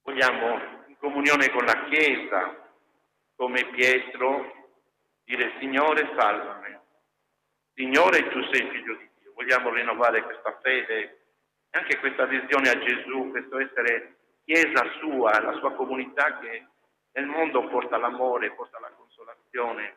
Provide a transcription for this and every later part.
Vogliamo, in comunione con la Chiesa, come Pietro, dire: Signore, salvami. Signore, tu sei figlio di Dio. Vogliamo rinnovare questa fede e anche questa adesione a Gesù, questo essere Chiesa sua, la sua comunità che nel mondo porta l'amore, porta la consolazione.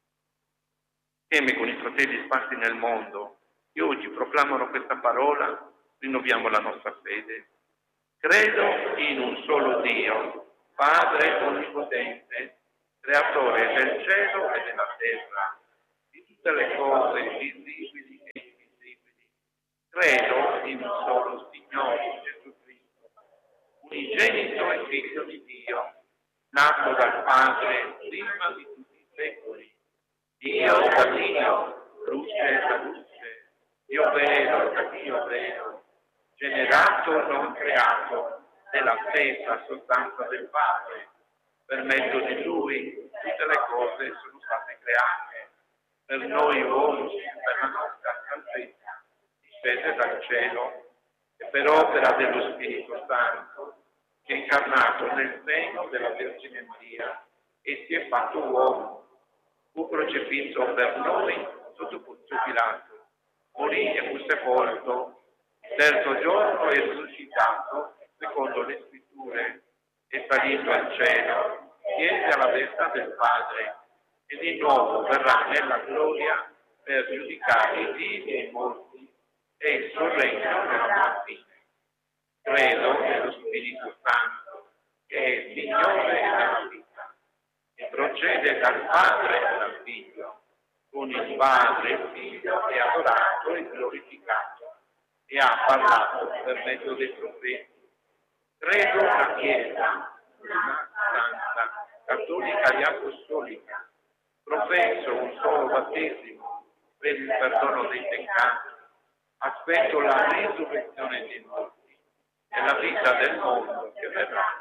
Insieme con i fratelli sparsi nel mondo, che oggi proclamano questa parola, rinnoviamo la nostra fede. Credo in un solo Dio, Padre onnipotente, creatore del cielo e della terra, di tutte le cose visibili e invisibili. Credo in un solo Signore Gesù Cristo, unigenito e figlio di Dio, nato dal Padre prima di tutti i secoli. Dio da Dio, luce da luce, Dio vero da Dio vero, generato non creato, nella stessa sostanza del Padre. Per mezzo di Lui tutte le cose sono state create. Per noi uomini, per la nostra salvezza, discese dal cielo e per opera dello Spirito Santo, che è incarnato nel seno della Vergine Maria e si è fatto uomo. Fu crocifisso per noi sotto Ponzio Pilato, morì e fu sepolto, il terzo giorno è risuscitato, secondo le scritture, è salito al cielo, siede alla destra del Padre e di nuovo verrà nella gloria per giudicare i vivi e i morti e il suo regno non avrà fine. Credo nello Spirito Santo, che è Signore della vita, che procede dal Padre e dal Figlio, con il Padre e il Figlio è adorato e glorificato, e ha parlato per mezzo dei profeti. Credo la Chiesa, una santa, cattolica e apostolica, professo un solo battesimo per il perdono dei peccati, aspetto la risurrezione dei morti e la vita del mondo che verrà.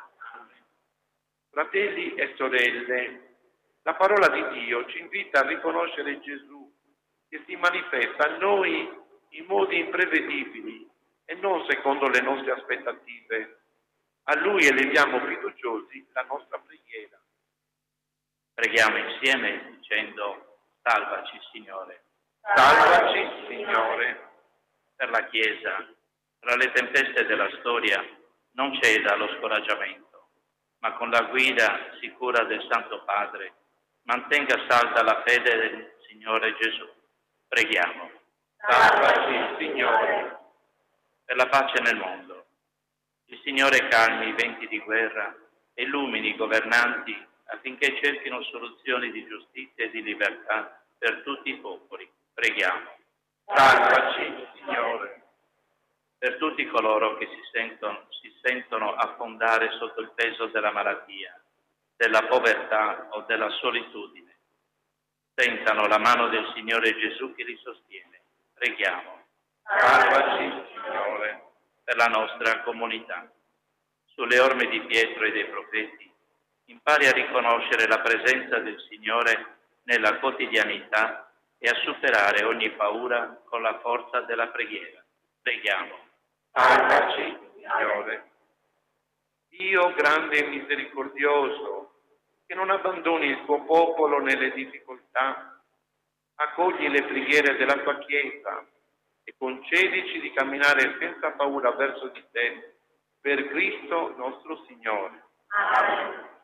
Fratelli e sorelle, la parola di Dio ci invita a riconoscere Gesù che si manifesta a noi in modi imprevedibili e non secondo le nostre aspettative. A Lui eleviamo fiduciosi la nostra preghiera. Preghiamo insieme dicendo: salvaci, Signore. Salvaci, Signore. Per la Chiesa, tra le tempeste della storia, non ceda lo scoraggiamento, ma con la guida sicura del Santo Padre mantenga salda la fede del Signore Gesù. Preghiamo. Salvaci, Signore. Per la pace nel mondo. Il Signore calmi i venti di guerra e illumini i governanti affinché cerchino soluzioni di giustizia e di libertà per tutti i popoli. Preghiamo. Salvaci, Signore. Per tutti coloro che si sentono affondare sotto il peso della malattia, della povertà o della solitudine, sentano la mano del Signore Gesù che li sostiene. Preghiamo. Salvaci, Signore. Per la nostra comunità. Sulle orme di Pietro e dei profeti, impari a riconoscere la presenza del Signore nella quotidianità e a superare ogni paura con la forza della preghiera. Preghiamo. Salvaci, Signore. Dio grande e misericordioso, che non abbandoni il tuo popolo nelle difficoltà, accogli le preghiere della tua Chiesa e concedici di camminare senza paura verso di te, per Cristo nostro Signore. Amen.